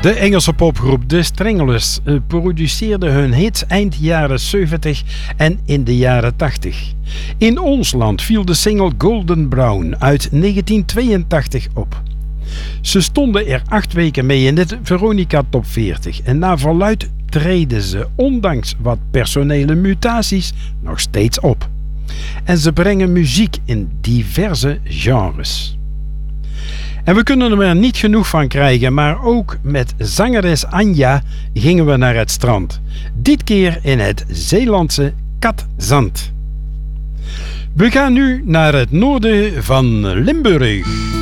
De Engelse popgroep The Stranglers produceerde hun hits eind jaren 70 en in de jaren 80. In ons land viel de single Golden Brown uit 1982 op. Ze stonden er 8 weken mee in de Veronica Top 40 en naar verluidt treden ze, ondanks wat personele mutaties, nog steeds op. En ze brengen muziek in diverse genres. En we kunnen er niet genoeg van krijgen, maar ook met zangeres Anja gingen we naar het strand. Dit keer in het Zeelandse Katzand. We gaan nu naar het noorden van Limburg.